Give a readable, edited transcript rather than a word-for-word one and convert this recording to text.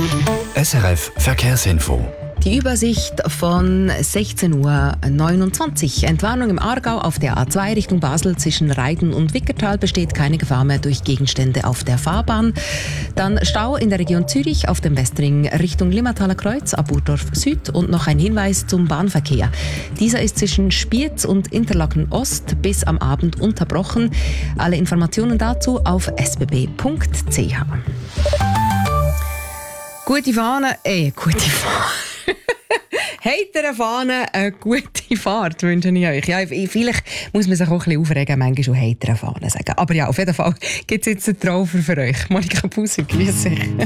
SRF Verkehrsinfo. Die Übersicht von 16:29 Uhr. Entwarnung im Aargau auf der A2 Richtung Basel zwischen Reiden und Wickertal, besteht keine Gefahr mehr durch Gegenstände auf der Fahrbahn. Dann Stau in der Region Zürich auf dem Westring Richtung Limmertaler Kreuz ab Burdorf Süd und noch ein Hinweis zum Bahnverkehr. Dieser ist zwischen Spiez und Interlaken Ost bis am Abend unterbrochen. Alle Informationen dazu auf sbb.ch. Gute Fahne. Heitere Fahne, eine gute Fahrt wünsche ich euch. Ja, vielleicht muss man sich auch ein bisschen aufregen, manchmal schon heitere Fahne sagen. Aber ja, auf jeden Fall gibt es jetzt einen Traufer für euch. Monika Busser, grüß dich.